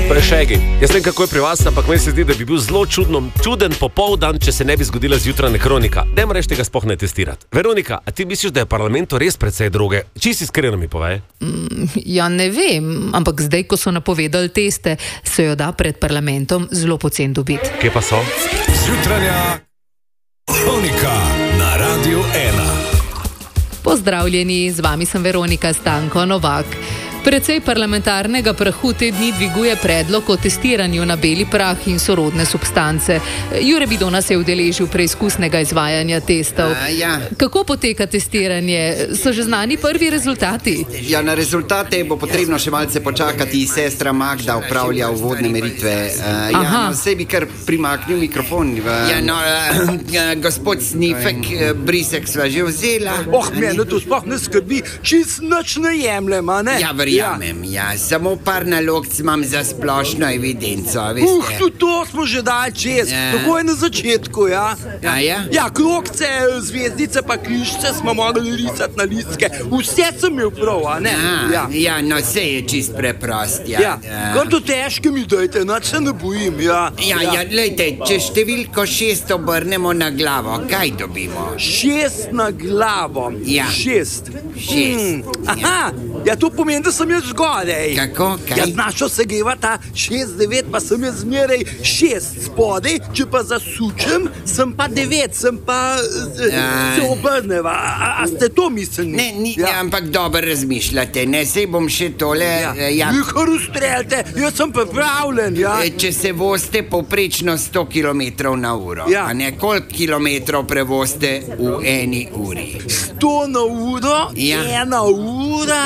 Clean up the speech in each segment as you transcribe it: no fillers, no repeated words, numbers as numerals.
Šegi. Jaz vem, kako je pri vas, ampak meni se zdi, da bi bil zelo čuden popoldan, če se ne bi zgodila zjutranja kronika. Dajmo reči, tega sploh ne testirati. Veronika, a ti misliš, da je v parlamentu res precej droge? Čisto iskreno mi povej. Ja, ne vem, ampak zdaj, ko so napovedali teste, se jo da pred parlamentom zelo poceni dobiti. Kje pa so? Zjutranja kronika na Radiu 1. Pozdravljeni, z vami sem Veronika Stanko Novak. Precej parlamentarnega prahu te dni dviguje predlog o testiranju na beli prah in sorodne substance. Jure Bidona se je udeležil preizkusnega izvajanja testov. Kako poteka testiranje? So že znani prvi rezultati? Ja, na rezultate bo potrebno še malce počakati. Sestra Magda upravlja uvodne meritve. Vse bi kar primaknil mikrofon. Gospod Snifek, brisek sva že vzela. Mene to sploh ne skrbi, čist nič ne jemljem, a ne? Verjamem, samo par nalogc imam za splošno evidenco, veste. Tudi to smo že dali čez, tako je na začetku, ja. Krogce, zvezdice pa križce smo morali risati na listke, vse sem imel prav, a ne? Vse je čist preprost, Kar to težke mi dajte, nič se ne bojim, Glejte, če številko 6 obrnemo na glavo, kaj dobimo? 6 na glavo, 6. To pomeni, da sem jaz zgodaj. Kako? Kaj? Znašo se geva ta 6-9, pa sem jaz zmeraj 6 spodaj, če pa zasučem, sem pa 9, sem pa se obrneva. A ste to mislili? Ne, ampak dobro razmišljate, ne, sej bom še tole... Nihar ustreljate, jaz sem pripravljen, Če se vozite povprečno 100 km na uro, a ne, koliko kilometrov prevozite v eni uri? 100 na uro, 1 ura...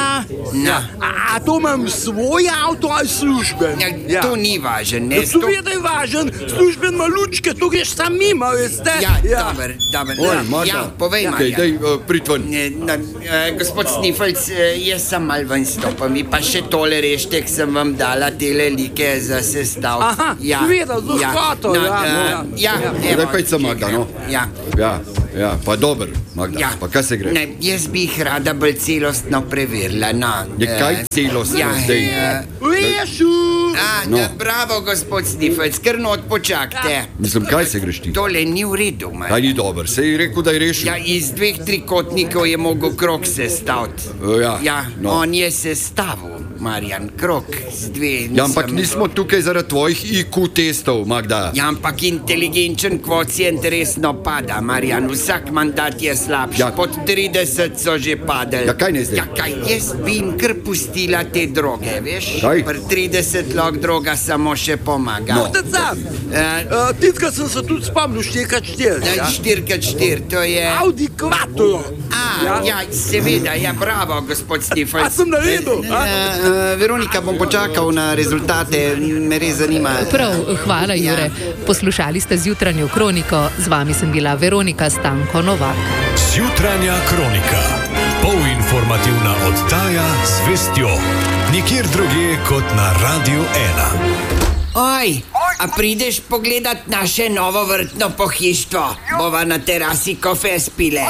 A to imam svoj avto ali služben? To ni važen, ne? Seveda je važen, služben ima lučke, to greš sam mimo, veste? Dober. Povej, Marjan. Daj, pritven. Gospod Snifelc, jaz sem mal ven stopam, pa še tole reštek sem vam dala tele like za sestavljati. Seveda, z uskoto, Daj pejca, Magda, no? Pa dober, Magda, pa kaj se gre? Jaz bi jih rada bolj celostno preverila, Kaj celostno zdaj? Lešu! Bravo, gospod Snifelc, kar not počakajte. Mislim, kaj se greš ti? Tole ni v redu, Kaj ni dober, se je rekel, da je rešil? Iz 2 trikotnikov je mogel krog sestaviti. On je sestavil, Marjan, krog z 2. Ampak nismo tukaj zaradi tvojih IQ testov, Magda. Ampak inteligenčen kvocient resno pada, Marjan, vsak mandat je slabši. Pod 30 so že padali. Kaj ne zdaj? Jaz bi jim kar pustila te droge, veš? Kaj? Pri 30 lahko droga samo še pomaga. Titka sem se tudi spomnil 4x4. 4x4, to je... Audi Quattro. Seveda, bravo, gospod Snifelc. A sem naredil? Veronika, bom počakal na rezultate, me res zanima. Prav, hvala, Jure. Poslušali ste zjutranjo kroniko, z vami sem bila Veronika Stanko Novak. Zjutranja kronika. Polinformativna oddaja z vestjo. Nikjer drugje kot na Radiu 1. Oj, a prideš pogledat naše novo vrtno pohištvo? Bova na terasi kafe spile.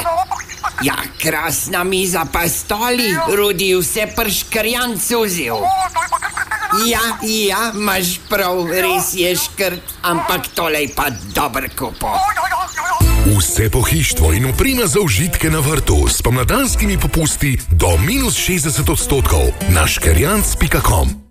Krasna miza pa stoli, Rudi vse prškrjan suzil. Imaš prav, res je škrt, ampak tole je pa dober kupo. Vse pohištvo in oprema za užitke na vrtu s pomladanskimi popusti do -60% na škerjanc.com.